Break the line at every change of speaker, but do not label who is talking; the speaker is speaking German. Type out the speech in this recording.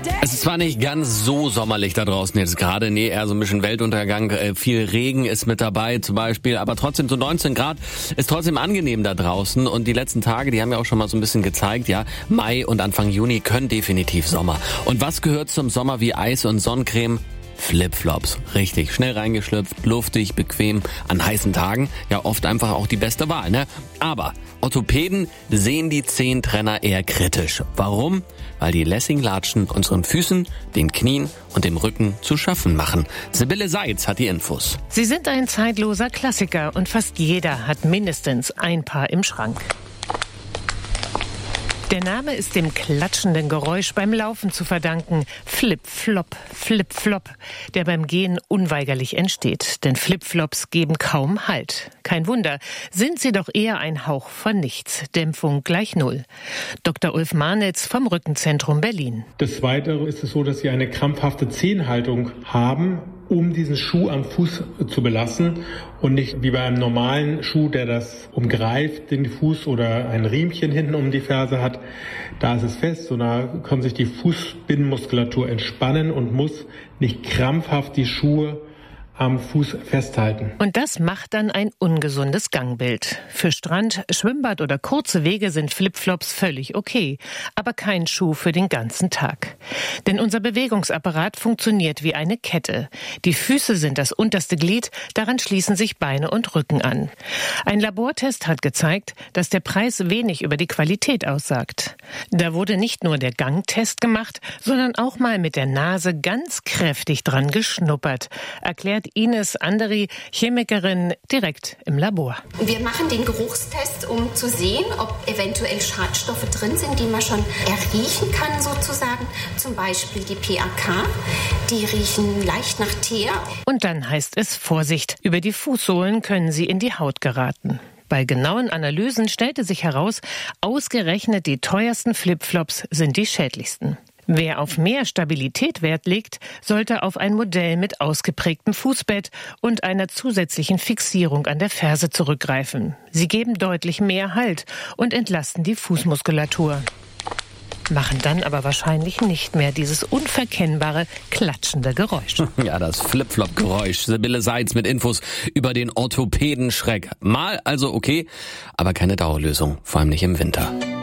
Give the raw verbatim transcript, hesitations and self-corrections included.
Es ist zwar nicht ganz so sommerlich da draußen jetzt gerade, nee, eher so ein bisschen Weltuntergang, äh, viel Regen ist mit dabei zum Beispiel, aber trotzdem so neunzehn Grad ist trotzdem angenehm da draußen und die letzten Tage, die haben ja auch schon mal so ein bisschen gezeigt, ja, Mai und Anfang Juni können definitiv Sommer. Und was gehört zum Sommer wie Eis und Sonnencreme? Flipflops. Richtig, schnell reingeschlüpft, luftig, bequem, an heißen Tagen, ja oft einfach auch die beste Wahl, ne? Aber Orthopäden sehen die Zehentrenner eher kritisch. Warum? Weil die Lessinglatschen unseren Füßen, den Knien und dem Rücken zu schaffen machen. Sibylle Seitz hat die Infos.
Sie sind ein zeitloser Klassiker und fast jeder hat mindestens ein Paar im Schrank. Der Name ist dem klatschenden Geräusch beim Laufen zu verdanken. Flip-Flop, Flip-Flop, der beim Gehen unweigerlich entsteht. Denn Flipflops geben kaum Halt. Kein Wunder, sind sie doch eher ein Hauch von nichts. Dämpfung gleich null. Doktor Ulf Marnitz vom Rückenzentrum Berlin.
Des Weiteren ist es so, dass sie eine krampfhafte Zehenhaltung haben, um diesen Schuh am Fuß zu belassen und nicht wie bei einem normalen Schuh, der das umgreift, den Fuß oder ein Riemchen hinten um die Ferse hat. Da ist es fest, und da kann sich die Fußbindenmuskulatur entspannen und muss nicht krampfhaft die Schuhe am Fuß festhalten.
Und das macht dann ein ungesundes Gangbild. Für Strand, Schwimmbad oder kurze Wege sind Flipflops völlig okay, aber kein Schuh für den ganzen Tag. Denn unser Bewegungsapparat funktioniert wie eine Kette. Die Füße sind das unterste Glied, daran schließen sich Beine und Rücken an. Ein Labortest hat gezeigt, dass der Preis wenig über die Qualität aussagt. Da wurde nicht nur der Gangtest gemacht, sondern auch mal mit der Nase ganz kräftig dran geschnuppert, erklärt Ines Anderi, Chemikerin, direkt im Labor.
Wir machen den Geruchstest, um zu sehen, ob eventuell Schadstoffe drin sind, die man schon erriechen kann sozusagen. Zum Beispiel die P A K, die riechen leicht nach Teer.
Und dann heißt es Vorsicht, über die Fußsohlen können sie in die Haut geraten. Bei genauen Analysen stellte sich heraus, ausgerechnet die teuersten Flipflops sind die schädlichsten. Wer auf mehr Stabilität Wert legt, sollte auf ein Modell mit ausgeprägtem Fußbett und einer zusätzlichen Fixierung an der Ferse zurückgreifen. Sie geben deutlich mehr Halt und entlasten die Fußmuskulatur. Machen dann aber wahrscheinlich nicht mehr dieses unverkennbare, klatschende Geräusch.
Ja, das Flip-Flop-Geräusch. Sibylle Seitz mit Infos über den Orthopädenschreck. Mal also okay, aber keine Dauerlösung, vor allem nicht im Winter.